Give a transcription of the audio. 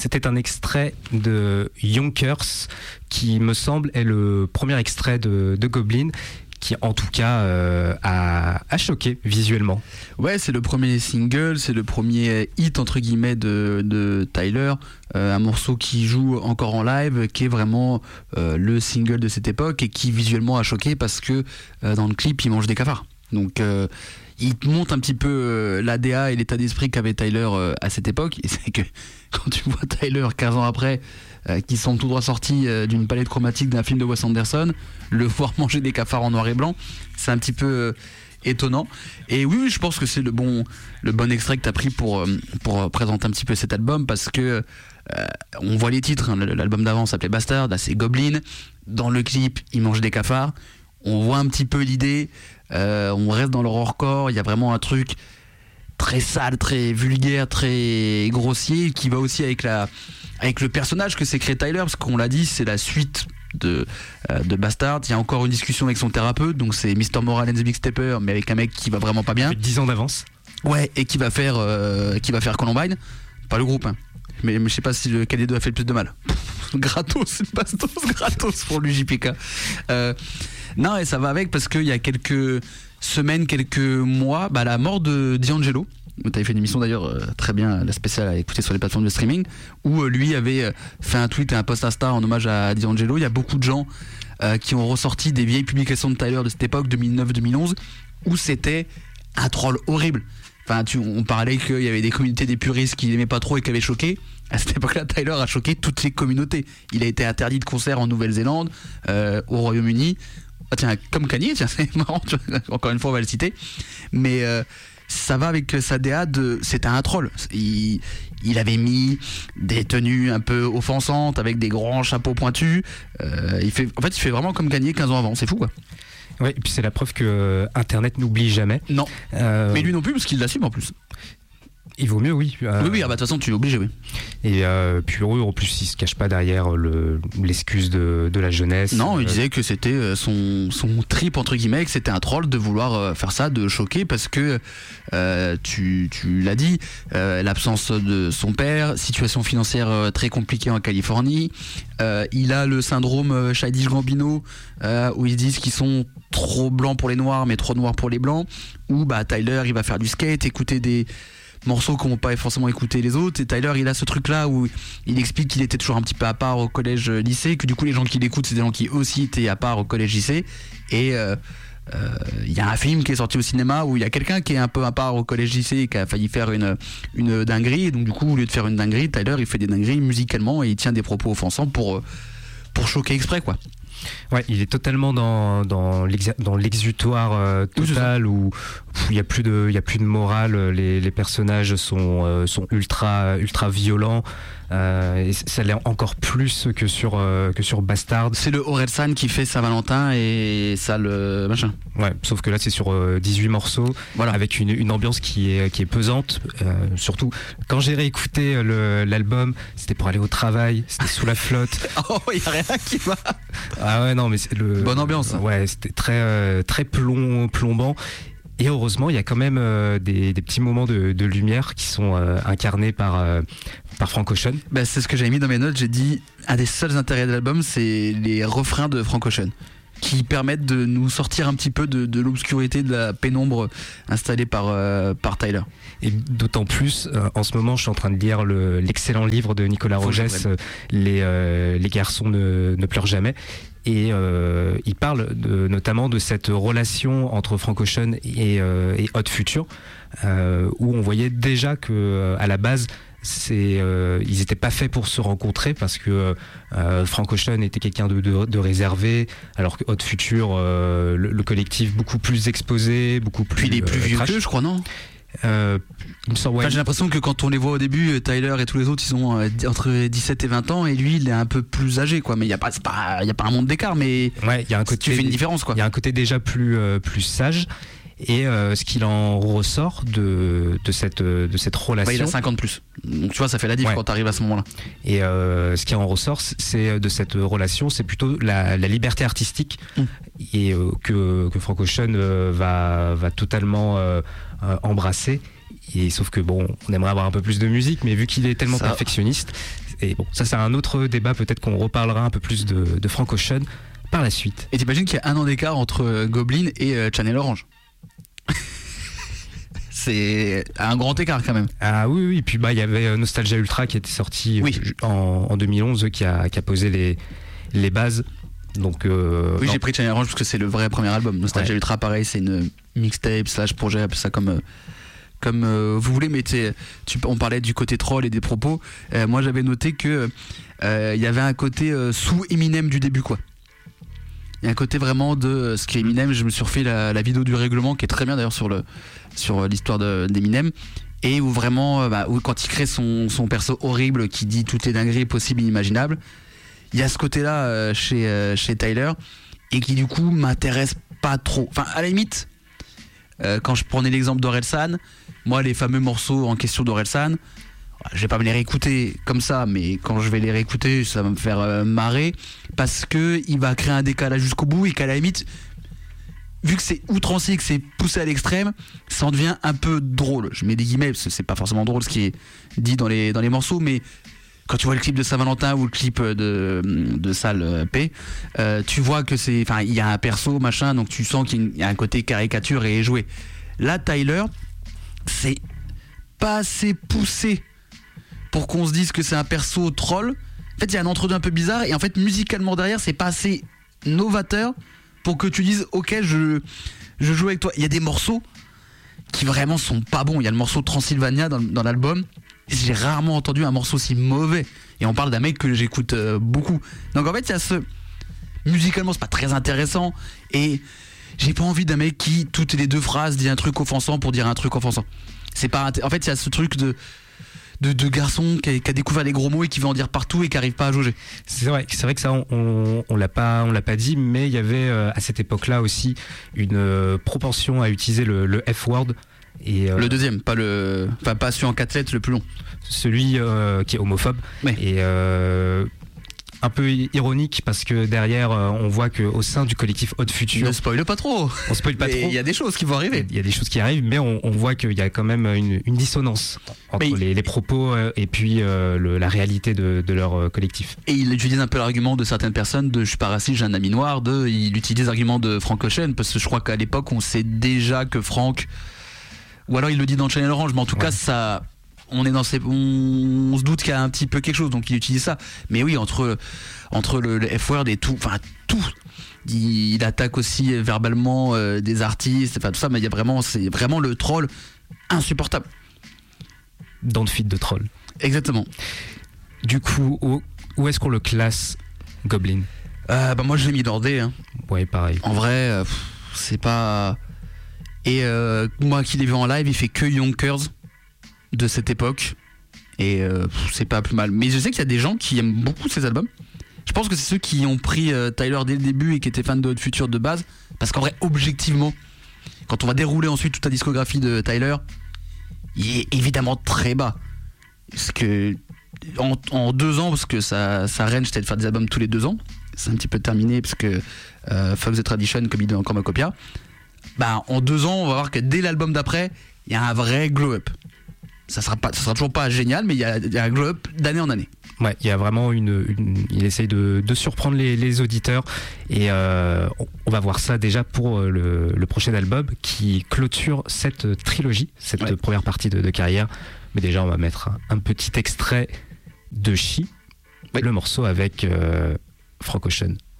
C'était un extrait de Yonkers qui me semble est le premier extrait de Goblin, qui en tout cas a choqué visuellement. Ouais, c'est le premier single, c'est le premier hit entre guillemets de Tyler, un morceau qui joue encore en live, qui est vraiment le single de cette époque et qui visuellement a choqué parce que dans le clip il mange des cafards. Donc il montre un petit peu l'ADA et l'état d'esprit qu'avait Tyler à cette époque. Et c'est que quand tu vois Tyler 15 ans après, qui semble tout droit sorti d'une palette chromatique d'un film de Wes Anderson, le voir manger des cafards en noir et blanc, c'est un petit peu étonnant. Et oui, je pense que c'est le bon extrait que tu as pris pour présenter un petit peu cet album, parce que on voit les titres, hein. L'album d'avant s'appelait Bastard, là c'est Goblin. Dans le clip, il mange des cafards. On voit un petit peu l'idée. On reste dans l'horrorcore. Il y a vraiment un truc très sale, très vulgaire, très grossier, qui va aussi avec le personnage que s'est créé Tyler, parce qu'on l'a dit, c'est la suite de Bastard. Il y a encore une discussion avec son thérapeute, donc c'est Mr. Moral and the Big Stepper, mais avec un mec qui va vraiment pas bien. Avec 10 ans d'avance. Ouais, et qui va faire Columbine, pas le groupe, hein. Mais je sais pas si lequel des deux a fait le plus de mal. Gratos, bastos, gratos pour lui, JPK. Non, et ça va avec, parce qu'il y a quelques semaines, quelques mois, la mort de D'Angelo. Tu avais fait une émission d'ailleurs très bien, la spéciale à écouter sur les plateformes de streaming, où lui avait fait un tweet et un post Insta en hommage à D'Angelo. Il y a beaucoup de gens qui ont ressorti des vieilles publications de Tyler de cette époque, 2009-2011, où c'était un troll horrible. Enfin, on parlait qu'il y avait des communautés des puristes qui n'aimaient pas trop et qui avaient choqué. À cette époque-là, Tyler a choqué toutes les communautés. Il a été interdit de concert en Nouvelle-Zélande, au Royaume-Uni. Ah, tiens, comme Kanye, tiens, c'est marrant, encore une fois on va le citer. Mais ça va avec sa DA c'était un troll. Il avait mis des tenues un peu offensantes avec des grands chapeaux pointus. Il fait vraiment comme Kanye 15 ans avant, c'est fou quoi. Oui, et puis c'est la preuve que Internet n'oublie jamais. Non. Mais lui non plus, parce qu'il l'assume en plus. Il vaut mieux, oui. Oui, de toute façon, tu es obligé, oui. Et puis eux, en plus, ils se cachent pas derrière l'excuse de la jeunesse. Non, il disait que c'était son trip, entre guillemets, que c'était un troll de vouloir faire ça, de choquer, parce que, tu l'as dit, l'absence de son père, situation financière très compliquée en Californie, il a le syndrome Childish Gambino, où ils disent qu'ils sont trop blancs pour les noirs, mais trop noirs pour les blancs, où Tyler, il va faire du skate, écouter des morceaux qu'on n'a pas forcément écouté les autres, et Tyler il a ce truc là où il explique qu'il était toujours un petit peu à part au collège lycée, que du coup les gens qui l'écoutent c'est des gens qui aussi étaient à part au collège lycée, et il y a un film qui est sorti au cinéma où il y a quelqu'un qui est un peu à part au collège lycée et qui a failli faire une dinguerie, et donc du coup au lieu de faire une dinguerie, Tyler il fait des dingueries musicalement et il tient des propos offensants pour choquer exprès quoi. Ouais, il est totalement dans l'exutoire total, où il y a plus de morale, les personnages sont ultra violents, et ça l'est encore plus que sur Bastard. C'est le Orelsan qui fait Saint-Valentin et ça le machin. Ouais, sauf que là c'est sur 18 morceaux, voilà, avec une ambiance qui est pesante, surtout quand j'ai réécouté l'album, c'était pour aller au travail, c'était sous la flotte. Oh, il y a rien qui va. Ah ouais, non, mais c'est bonne ambiance. Ouais, c'était très plombant. Et heureusement, il y a quand même des petits moments de lumière qui sont incarnés par Frank Ocean. C'est ce que j'avais mis dans mes notes. J'ai dit, un des seuls intérêts de l'album, c'est les refrains de Frank Ocean, qui permettent de nous sortir un petit peu de l'obscurité, de la pénombre installée par Tyler. Et d'autant plus, en ce moment, je suis en train de lire l'excellent livre de Nicolas Rogès, les garçons ne pleurent jamais. Et il parle notamment de cette relation entre Frank Ocean et Odd Future, où on voyait déjà que à la base ils étaient pas faits pour se rencontrer, parce que Frank Ocean était quelqu'un de réservé, alors que Odd Future, le collectif beaucoup plus exposé, beaucoup plus. Puis il est plus vieux qu'eux, je crois, non? Il me semble, ouais. J'ai l'impression que quand on les voit au début, Tyler et tous les autres, ils ont entre 17 et 20 ans, et lui il est un peu plus âgé quoi, mais il y a pas un monde d'écart, mais ouais, il y a un côté, tu fais une différence quoi. Il y a un côté déjà plus sage, et ce qu'il en ressort de cette relation, il a 50 plus, donc tu vois ça fait la diff, ouais, quand t'arrives à ce moment là. Et ce qui en ressort, c'est de cette relation, c'est plutôt la liberté artistique, et que Frank Ocean va totalement embrasser. Et sauf que bon, on aimerait avoir un peu plus de musique, mais vu qu'il est tellement perfectionniste, Et bon, ça c'est un autre débat, peut-être qu'on reparlera un peu plus de Frank Ocean par la suite. Et t'imagines qu'il y a 1 an d'écart entre Goblin et Channel Orange. C'est un grand écart quand même. Ah oui, puis il y avait Nostalgia Ultra qui était sorti en 2011, qui a posé les bases. Donc, j'ai pris Channel Orange parce que c'est le vrai premier album. Nostalgia Ultra, pareil, c'est une mixtape / projet, appelle ça comme vous voulez, mais on parlait du côté troll et des propos. Moi j'avais noté que il y avait un côté sous Eminem du début, quoi. Il y a un côté vraiment de ce qu'est Eminem. Je me suis refait la vidéo du règlement qui est très bien d'ailleurs sur l'histoire d'Eminem, et où vraiment où quand il crée son perso horrible qui dit toutes les dingueries possibles et inimaginables, il y a ce côté là chez Tyler, et qui du coup m'intéresse pas trop. Enfin, à la limite, quand je prenais l'exemple d'Orelsan, moi les fameux morceaux en question d'Orelsan, je vais pas me les réécouter comme ça, mais quand je vais les réécouter, ça va me faire marrer, parce que il va créer un décalage jusqu'au bout, et qu'à la limite, vu que c'est outrancier, que c'est poussé à l'extrême, ça en devient un peu drôle. Je mets des guillemets parce que c'est pas forcément drôle ce qui est dit dans les morceaux, mais quand tu vois le clip de Saint-Valentin ou le clip de Sale P, tu vois que il y a un perso machin, donc tu sens qu'il y a un côté caricature et joué. Là, Tyler, c'est pas assez poussé pour qu'on se dise que c'est un perso troll. En fait, il y a un entre-deux un peu bizarre, et en fait, musicalement derrière, c'est pas assez novateur pour que tu dises ok, je joue avec toi. Il y a des morceaux qui vraiment sont pas bons. Il y a le morceau Transylvania dans l'album. J'ai rarement entendu un morceau si mauvais, et on parle d'un mec que j'écoute beaucoup. Donc en fait, il y a musicalement, c'est pas très intéressant, et j'ai pas envie d'un mec qui toutes les 2 phrases dit un truc offensant pour dire un truc offensant. C'est pas en fait, il y a ce truc de garçon qui a découvert les gros mots et qui veut en dire partout et qui arrive pas à jauger. C'est vrai que ça on l'a pas dit, mais il y avait à cette époque-là aussi une propension à utiliser le F-word. Et le deuxième, pas celui en 4 lettres, le plus long. Celui qui est homophobe. Ouais. Et un peu ironique, parce que derrière on voit qu'au sein du collectif Odd Future, ne spoile pas trop, on spoile pas trop, il y a des choses qui vont arriver, il y a des choses qui arrivent, mais on voit qu'il y a quand même une dissonance entre les propos et puis la réalité de leur collectif. Et il utilise un peu l'argument de certaines personnes de je suis pas raciste, j'ai un ami noir, il utilise l'argument de Frank Ocean, parce que je crois qu'à l'époque on sait déjà que Frank, ou alors il le dit dans Channel Orange, mais en tout cas ça, on se doute qu'il y a un petit peu quelque chose, donc il utilise ça. Mais oui, entre le F-word et tout, il attaque aussi verbalement des artistes, tout ça, mais c'est vraiment le troll insupportable. Dans le feed de troll. Exactement. Du coup, où est-ce qu'on le classe, Goblin? Moi je l'ai mis dans D. Ouais, pareil. En vrai, c'est pas. Et moi qui l'ai vu en live, il fait que Yonkers de cette époque, et c'est pas plus mal. Mais je sais qu'il y a des gens qui aiment beaucoup ces albums. Je pense que c'est ceux qui ont pris Tyler dès le début et qui étaient fans de Odd Future de base, parce qu'en vrai, objectivement, quand on va dérouler ensuite toute la discographie de Tyler, il est évidemment très bas, parce que en 2 ans, parce que sa range c'était de faire des albums tous les 2 ans, c'est un petit peu terminé parce que Fuck the Tradition, comme il dit encore Macopia, en 2 ans on va voir que dès l'album d'après il y a un vrai glow-up. Ça sera toujours pas génial, mais il y a un glow-up d'année en année. Ouais, il y a vraiment il essaye de surprendre les auditeurs, et on va voir ça déjà pour le prochain album qui clôture cette trilogie, cette première partie de carrière. Mais déjà on va mettre un petit extrait de She, le morceau avec Frank Ocean.